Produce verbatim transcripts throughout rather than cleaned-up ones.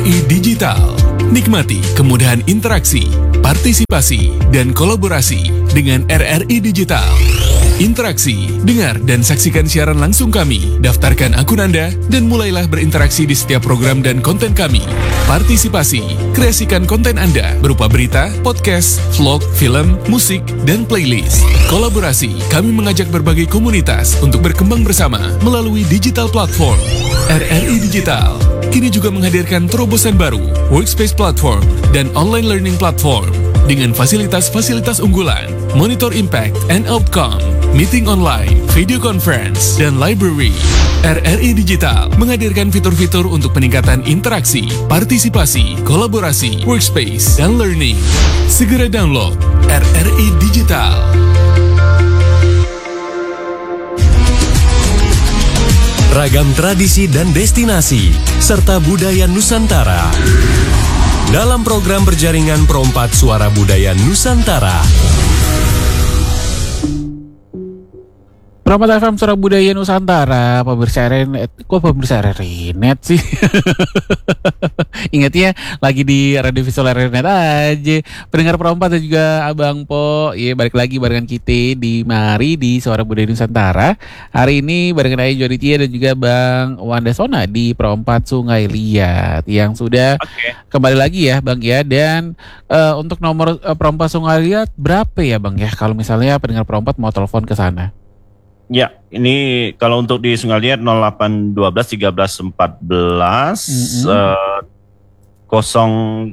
I Digital. Nikmati kemudahan interaksi, partisipasi, dan kolaborasi dengan R R I Digital. Interaksi, dengar dan saksikan siaran langsung kami, daftarkan akun Anda, dan mulailah berinteraksi di setiap program dan konten kami. Partisipasi, kreasikan konten Anda berupa berita, podcast, vlog, film, musik, dan playlist. Kolaborasi, kami mengajak berbagai komunitas untuk berkembang bersama melalui digital platform. R R I Digital kini juga menghadirkan terobosan baru, workspace platform, dan online learning platform dengan fasilitas-fasilitas unggulan, monitor impact and outcome, meeting online, video conference, dan library. R R I Digital menghadirkan fitur-fitur untuk peningkatan interaksi, partisipasi, kolaborasi, workspace, dan learning. Segera download R R I Digital. Ragam tradisi dan destinasi, serta budaya Nusantara. Dalam program berjaringan Perompat Suara Budaya Nusantara. Perompat F M Suara Budaya Nusantara, pemirsa Renet, kok pemirsa Renet sih? Ingat ya, lagi di Radio Visual Renet aja. Pendengar Perompat dan juga Abang Po, ya balik lagi barengan kita di Mari di Suara Budaya Nusantara. Hari ini barengan Ayah Joditia dan juga Bang Wanda Sona di Perompat Sungai Liat yang sudah okay. Kembali lagi ya Bang ya. Dan uh, untuk nomor uh, Perompat Sungai Liat berapa ya Bang ya? Kalau misalnya pendengar Perompat mau telepon ke sana. Ya, ini kalau untuk di Sungai Liat nol delapan satu dua tiga belas empat belas mm-hmm. uh, kosong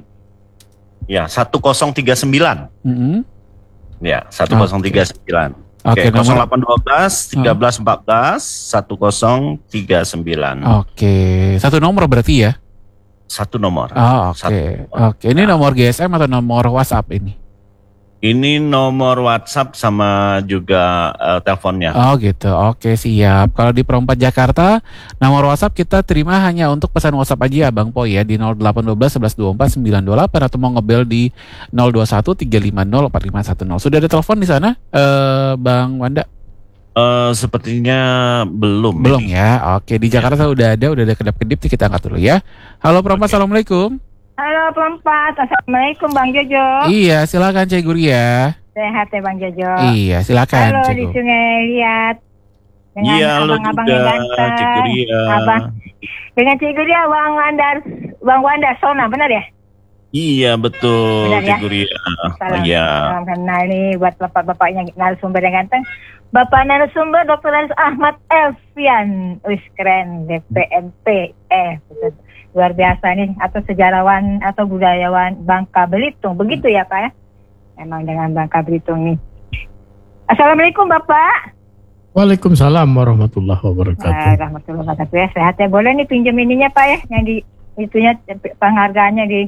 ya satu kosong tiga sembilan. Mm-hmm. Ya, satu kosong tiga sembilan. Oke, okay, nol delapan satu dua tiga belas empat belas satu kosong tiga sembilan. Oke, okay. Satu nomor berarti ya? Satu nomor. Oh, oke. Okay. Oke, okay. Ini nomor G S M atau nomor WhatsApp ini? Ini nomor WhatsApp sama juga uh, teleponnya. Oh gitu, oke siap. Kalau di Perompat Jakarta, nomor WhatsApp kita terima hanya untuk pesan WhatsApp aja ya Bang Po ya. Di nol delapan satu dua satu satu dua empat sembilan dua delapan atau mau ngebel di nol dua satu tiga lima nol empat lima satu nol. Sudah ada telepon di sana, uh, Bang Wanda? Uh, sepertinya belum. Belum ini. ya, oke. Di Jakarta ya. Udah ada, udah ada kedap-kedip, kita angkat dulu ya. Halo Perompat, okay. Assalamualaikum. Halo Perompat, Assalamualaikum Bang Jojo. Iya, silakan Cik Guria. Sehat ya Bang Jojo. Iya, silakan. Halo Cik. di Sungai Liat. Dengan iya, abang-abang yang ganteng. Cik Guria. Abang. Dengan Cik Guria, Bang Wanda, Bang Wanda Sona, benar ya? Iya betul, benar, Cik ya? Guria. Salam, iya. salam kenal nih buat bapak-bapaknya narasumber yang ganteng. Bapak narasumber Doktor Ahmad Elfian, wis keren, D P M P, eh betul. Luar biasa nih, atau sejarawan atau budayawan Bangka Belitung. Begitu ya Pak ya? Memang dengan Bangka Belitung nih. Assalamualaikum Bapak. Waalaikumsalam warahmatullahi wabarakatuh. Nah, warahmatullahi wabarakatuh ya. Sehat ya. Boleh nih pinjam ininya Pak ya. Yang di itunya penghargaannya di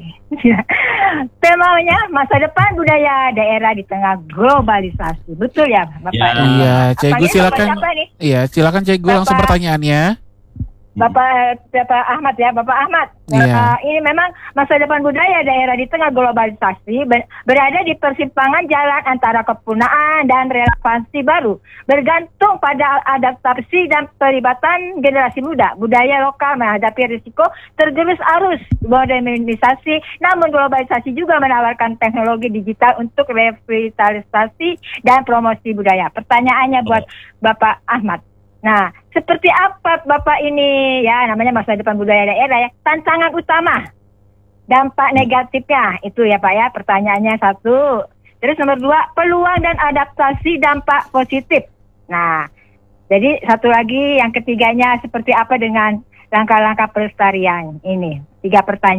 temanya masa depan budaya daerah di tengah globalisasi. Betul ya Bapak? Ya, iya, Cikgu silakan. Iya, silakan Cikgu langsung pertanyaannya. Bapak Bapak Ahmad ya, Bapak Ahmad. Yeah. Uh, ini memang masa depan budaya daerah di tengah globalisasi ber- berada di persimpangan jalan antara kepunaan dan relevansi baru. Bergantung pada adaptasi dan pelibatan generasi muda. Budaya lokal menghadapi risiko tergerus arus modernisasi, namun globalisasi juga menawarkan teknologi digital untuk revitalisasi dan promosi budaya. Pertanyaannya buat Bapak Ahmad. Nah, seperti apa Bapak ini ya namanya masa depan budaya daerah ya, tantangan utama, dampak negatifnya itu ya Pak ya, pertanyaannya satu. Terus nomor dua, peluang dan adaptasi dampak positif. Nah, jadi satu lagi yang ketiganya seperti apa dengan langkah-langkah pelestarian ini. Tiga pertanyaan.